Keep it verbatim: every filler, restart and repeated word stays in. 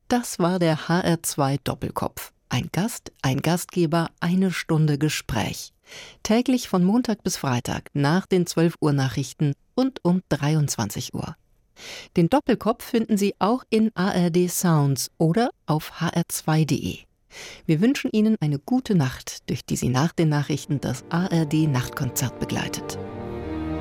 Das war der H R zwei Doppelkopf. Ein Gast, ein Gastgeber, eine Stunde Gespräch. Täglich von Montag bis Freitag nach den zwölf Uhr Nachrichten und um dreiundzwanzig Uhr. Den Doppelkopf finden Sie auch in A R D Sounds oder auf h r zwei punkt de. Wir wünschen Ihnen eine gute Nacht, durch die Sie nach den Nachrichten das A R D Nachtkonzert begleitet.